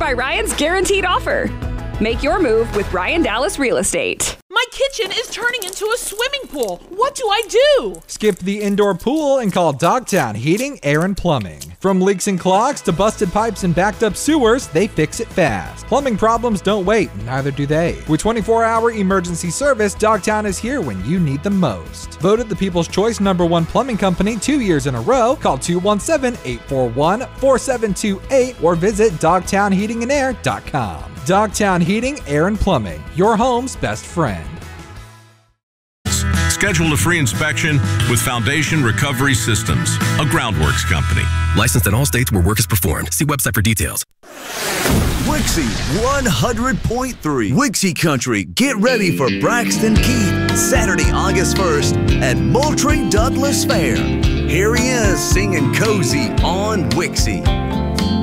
by Ryan's guaranteed offer. Make your move with Ryan Dallas Real Estate. My kitchen is turning into a swimming pool. What do I do? Skip the indoor pool and call Dogtown Heating, Air, and Plumbing. From leaks and clogs to busted pipes and backed up sewers, they fix it fast. Plumbing problems don't wait, neither do they. With 24-hour emergency service, Dogtown is here when you need them most. Voted the People's Choice #1 plumbing company 2 years in a row. Call 217-841-4728 or visit dogtownheatingandair.com. Dogtown Heating, Air, and Plumbing, your home's best friend. Schedule a free inspection with Foundation Recovery Systems, a groundworks company. Licensed in all states where work is performed. See website for details. Wixie 100.3. Wixie Country. Get ready for Braxton Keith Saturday, August 1st at Moultrie Douglas Fair. Here he is singing Cozy on Wixie.